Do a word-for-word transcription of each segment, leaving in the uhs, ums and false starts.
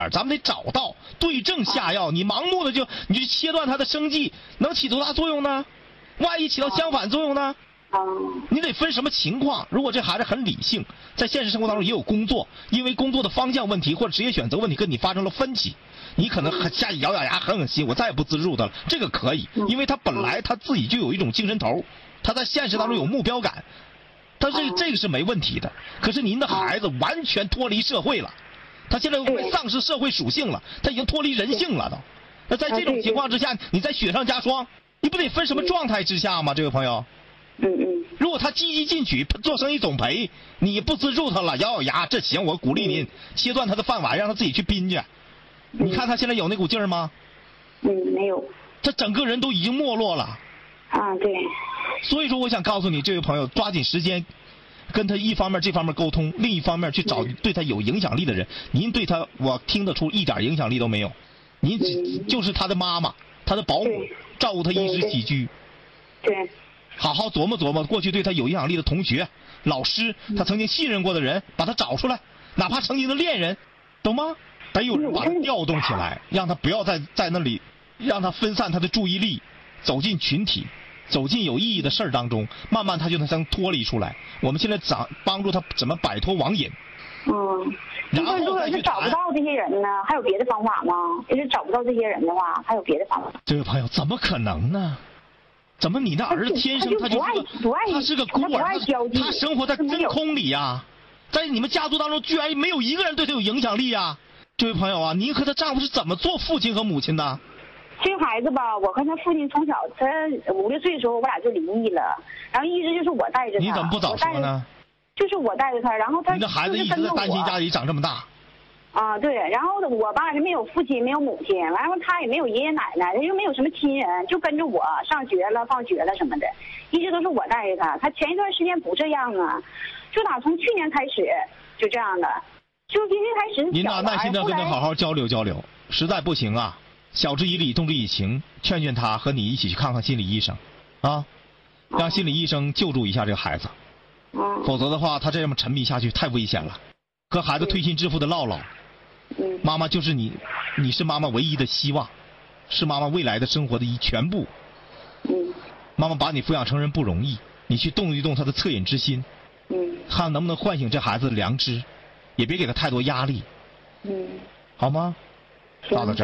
咱们得找到对症下药。你盲目的就你去切断他的生计，能起多大作用呢？万一起到相反作用呢？你得分什么情况。如果这孩子很理性，在现实生活当中也有工作，因为工作的方向问题或者职业选择问题跟你发生了分歧，你可能很下咬咬牙狠狠心，我再也不资助他了，这个可以，因为他本来他自己就有一种精神头，他在现实当中有目标感，他这个这个是没问题的。可是您的孩子完全脱离社会了，他现在丧失社会属性了，他已经脱离人性了都。那在这种情况之下，你再雪上加霜，你不得分什么状态之下吗？这位朋友， 嗯嗯， 如果他积极进取，做生意总赔，你不资助他了，咬咬牙，这行，我鼓励您切断他的饭碗，让他自己去拼去。你看他现在有那股劲儿吗？ 嗯，没有。 他整个人都已经没落了。 啊，对。 所以说，我想告诉你，这位朋友，抓紧时间，跟他一方面这方面沟通，另一方面去找对他有影响力的人。您对他，我听得出一点影响力都没有。您只就是他的妈妈，他的保姆，照顾他衣食起居。 对。 好好琢磨琢磨，过去对他有影响力的同学、老师，他曾经信任过的人，把他找出来，哪怕曾经的恋人，懂吗？得有人把他调动起来，让他不要再在那里，让他分散他的注意力，走进群体，走进有意义的事儿当中，慢慢他就能脱离出来。我们现在找帮助他怎么摆脱网瘾。 嗯， 然后如果是找不到这些人呢，还有别的方法吗？要是找不到这些人的话，还有别的方法？ 这位朋友，怎么可能呢？怎么你那儿子天生他就是个他是个孤儿，他, 他生活在真空里呀、啊，在你们家族当中居然没有一个人对他有影响力啊！这位朋友啊，您和他丈夫是怎么做父亲和母亲的？ 这个孩子吧，我和他父亲从小他五六岁的时候我俩就离异了，然后一直就是我带着他。 你怎么不早说呢？ 就是我带着他，然后他你的孩子一直在单亲家里长这么大。 啊，对，然后我爸是没有父亲，没有母亲，完了他也没有爷爷奶奶，他又没有什么亲人，就跟着我上学了、放学了什么的，一直都是我带着他。他前一段时间不这样啊，就打从去年开始就这样的，就今天开始。 您呐，耐心的跟他好好交流交流，实在不行啊，晓之以理，动之以情，劝劝他和你一起去看看心理医生，啊，让心理医生救助一下这个孩子， 嗯， 否则的话，他这样沉迷下去太危险了，和孩子推心置腹的唠唠。 嗯， 妈妈就是你，你是妈妈唯一的希望，是妈妈未来的生活的一全部。 嗯， 妈妈把你抚养成人不容易，你去动一动他的恻隐之心， 嗯， 看能不能唤醒这孩子的良知，也别给他太多压力。 嗯， 好吗？到到这儿。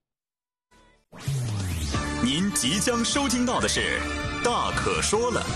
您即将收听到的是《大可说了》。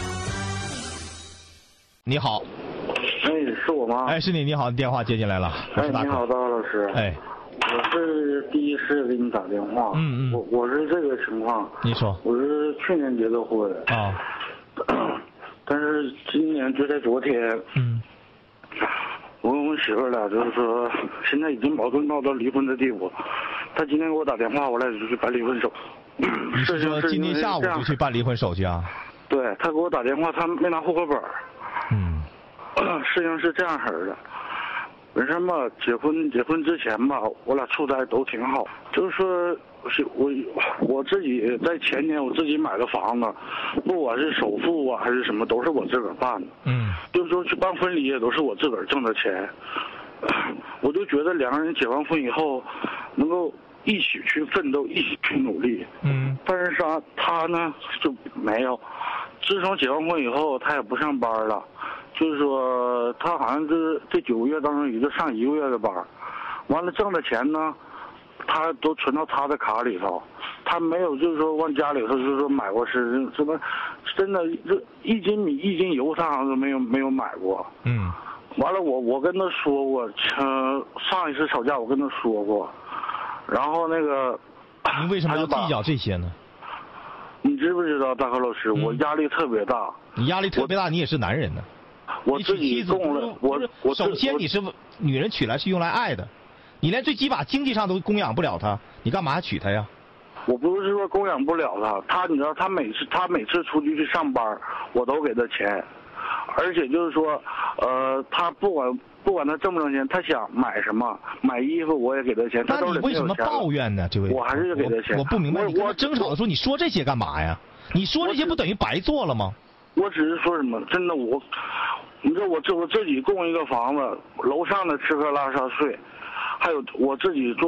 你好。 哎，是我吗？ 哎，是你，你好，你电话接进来了。 哎，你好，大老师。 哎， 我是第一次给你打电话。 嗯嗯。 我我是这个情况。 你说。 我是去年结的婚。 啊。 但是今年就在昨天。 嗯。 我跟我媳妇俩就是说，现在已经矛盾闹到离婚的地步。他今天给我打电话，我俩就去办离婚手。 你是说今天下午就去办离婚手续啊？ 对，他给我打电话，他没拿户口本。 嗯。 事情是这样式的，本身吧，结婚结婚之前吧，我俩处的都挺好。就是说，是我我自己在前年我自己买的房子，不管是首付啊还是什么，都是我自个儿办的。 嗯。 就是说去办婚礼也都是我自个儿挣的钱。我就觉得两个人结完婚以后，能够一起去奋斗，一起去努力。 嗯。 但是啥，他呢就没有。自从结完婚以后，他也不上班了。就是说，他好像是这九个月当中也就上一个月的班，完了挣的钱呢，他都存到他的卡里头，他没有就是说往家里头就是说买过是什么，真的这一斤米一斤油他好像都没有没有买过。 嗯。 完了我我跟他说过，呃，上一次吵架我跟他说过，然后那个。 您为什么要计较这些呢？ 你知不知道，大何老师，嗯、我压力特别大。 你压力特别大，你也是男人呢。 我自己供了，我我首先你是女人娶来是用来爱的，你连最起码经济上都供养不了她，你干嘛娶她呀？ 我不是说供养不了她，她你知道，她每次她每次出去去上班，我都给她钱，而且就是说，呃，她不管不管她挣不挣钱，她想买什么买衣服我也给她钱。 那你为什么抱怨呢？这位， 我还是给她钱。 我不明白，你跟我争吵的时候你说这些干嘛呀？你说这些不等于白做了吗？ 我只是说什么，真的我。你知道我自我自己供一个房子，楼上的吃喝拉撒睡，还有我自己做。